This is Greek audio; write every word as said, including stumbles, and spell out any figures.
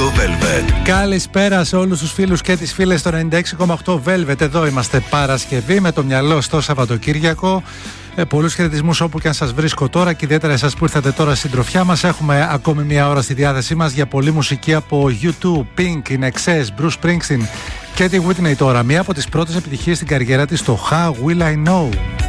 οκτώ Velvet. Καλησπέρα σε όλους τους φίλους και τις φίλες στο ενενήντα έξι κόμμα οκτώ Velvet. Εδώ είμαστε Παρασκευή με το μυαλό στο Σαββατοκύριακο. Ε, πολλούς χαιρετισμούς όπου και αν σας βρίσκω τώρα και ιδιαίτερα εσάς που ήρθατε τώρα στην τροφιά μας. Έχουμε ακόμη μία ώρα στη διάθεσή μας για πολλή μουσική από γιου τού, Pink, In Excess, Bruce Springsteen και τη Whitney τώρα. Μία από τις πρώτες επιτυχίες στην καριέρα της, το How Will I Know.